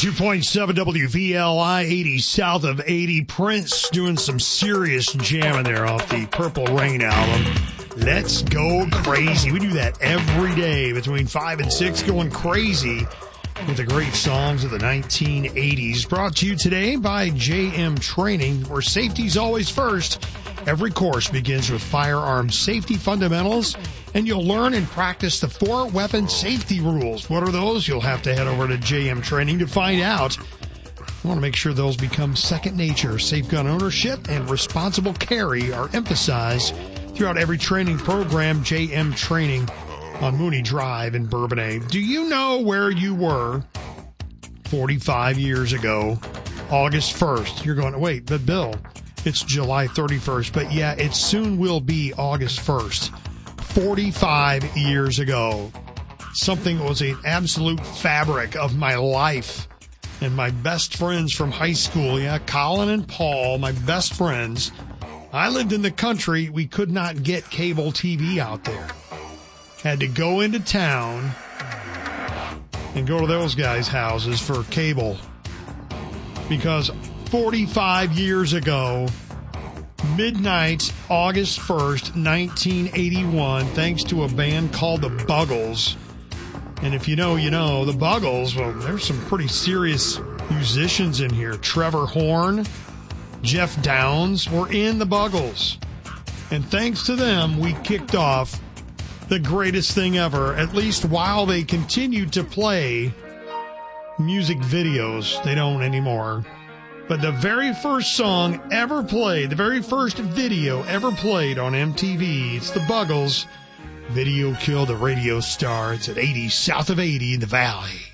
102.7 WVLI, 80 south of 80. Prince doing some serious jamming there off the Purple Rain album. Let's go crazy. We do that every day between 5 and 6, going crazy with the great songs of the 1980s. Brought to you today by JM Training, where safety's always first. Every course begins with firearm safety fundamentals, and you'll learn and practice the 4 weapon safety rules. What are those? You'll have to head over to JM Training to find out. I want to make sure those become second nature. Safe gun ownership and responsible carry are emphasized throughout every training program. JM Training on Mooney Drive in Bourbonnais. Do you know where you were 45 years ago, August 1st? You're going, wait, but Bill, it's July 31st. But yeah, it soon will be August 1st. 45 years ago, something that was an absolute fabric of my life. And my best friends from high school, Colin and Paul, my best friends. I lived in the country. We could not get cable TV out there. Had to go into town and go to those guys' houses for cable. Because 45 years ago, midnight, August 1st, 1981, thanks to a band called the Buggles. And if you know, you know. The Buggles, well, there's some pretty serious musicians in here. Trevor Horn, Jeff Downs were in the Buggles. And thanks to them, we kicked off the greatest thing ever, at least while they continued to play music videos. They don't anymore. But the very first song ever played, the very first video ever played on MTV, it's the Buggles. Video killed a radio star. It's at 80 south of 80 in the Valley.